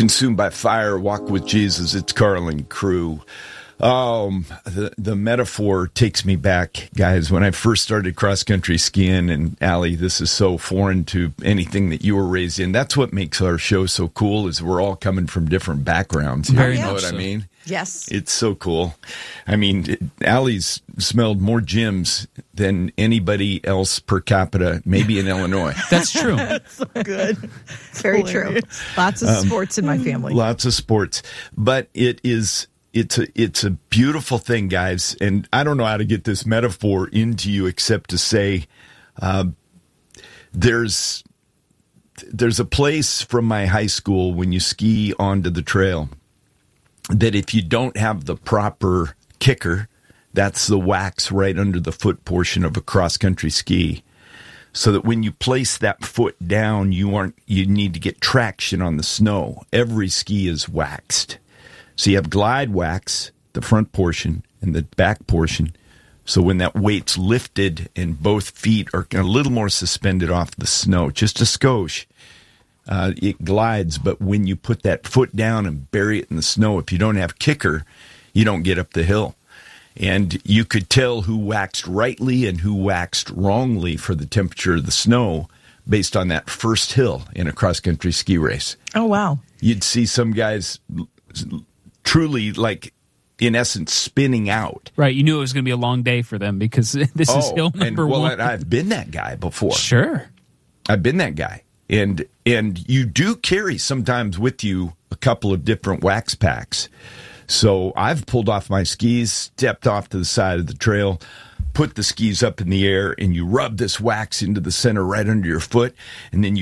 Consumed by Fire, Walk with Jesus. It's Carl and crew. The metaphor takes me back, guys, when I first started cross-country skiing, and Allie, this is so foreign to anything that you were raised in. That's what makes our show so cool, is we're all coming from different backgrounds. You know what I mean? Yes. It's so cool. I mean, Allie's smelled more gyms than anybody else per capita, maybe in Illinois. That's true. That's so good. Very true. Lots of sports in my family. Lots of sports. But it's a beautiful thing, guys. And I don't know how to get this metaphor into you except to say there's a place from my high school when you ski onto the trail that if you don't have the proper kicker, that's the wax right under the foot portion of a cross-country ski, so that when you place that foot down, you need to get traction on the snow. Every ski is waxed. So you have glide wax, the front portion, and the back portion. So when that weight's lifted and both feet are a little more suspended off the snow, just a skosh, it glides. But when you put that foot down and bury it in the snow, if you don't have kicker, you don't get up the hill. And you could tell who waxed rightly and who waxed wrongly for the temperature of the snow based on that first hill in a cross-country ski race. Oh, wow. You'd see some guys truly, like, in essence, spinning out. Right. You knew it was going to be a long day for them because this is hill number one. Well, I've been that guy before. Sure. I've been that guy. And you do carry sometimes with you a couple of different wax packs. So I've pulled off my skis, stepped off to the side of the trail, put the skis up in the air, and you rub this wax into the center right under your foot, and then you